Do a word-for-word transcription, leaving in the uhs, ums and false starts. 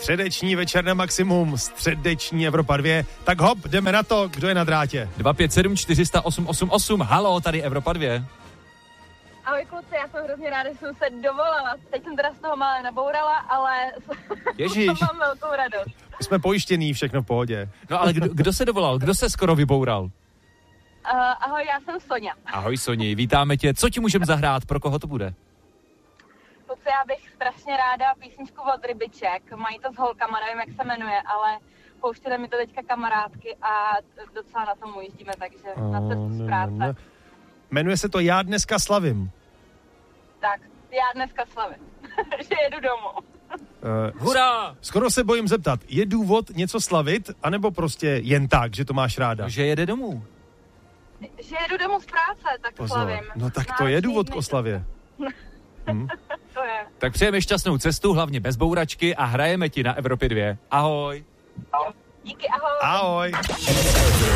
Středeční večer na maximum, středeční Evropa dva. Tak hop, jdeme na to, kdo je na drátě. dva pět sedm čtyři nula osm osm osm, halo, tady Evropa dva. Ahoj kluci, já jsem hrozně ráda, že jsem se dovolala. Teď jsem teda z toho malé nabourala, ale Ježíš. mám velkou radost. My jsme pojištění, všechno v pohodě. No ale kdo, kdo se dovolal, kdo se skoro vyboural? Uh, ahoj, já jsem Sonja. Ahoj Soni, vítáme tě, co ti můžeme zahrát, pro koho to bude? Kluci, já bych strašně ráda písničku od Rybiček. Mají to s holkama, nevím, jak se jmenuje, ale pouštěli mi to teďka kamarádky a docela na tom ujíždíme, takže oh, na cestu z práce. Jmenuje se to Já dneska slavím. Tak, já dneska slavím, že jedu domů. Uh, Hurá! Skoro se bojím zeptat, je důvod něco slavit, anebo prostě jen tak, že to máš ráda? Že jede domů. Že jedu domů z práce, tak Pozor. slavím. No tak to je důvod k oslavě. Hmm. To je. Tak přejeme šťastnou cestu, hlavně bez bouračky a hrajeme ti na Evropě dva. Ahoj. Díky, ahoj. Ahoj.